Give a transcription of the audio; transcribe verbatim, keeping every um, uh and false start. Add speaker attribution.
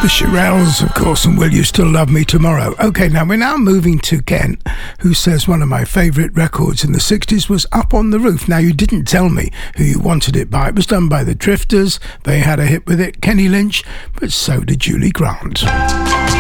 Speaker 1: Shirelles, of course, and Will You Still Love Me Tomorrow? Okay, now we're now moving to Kent, who says one of my favourite records in the sixties was Up on the Roof. Now, you didn't tell me who you wanted it by. It was done by the Drifters. They had a hit with it, Kenny Lynch, but so did Julie Grant.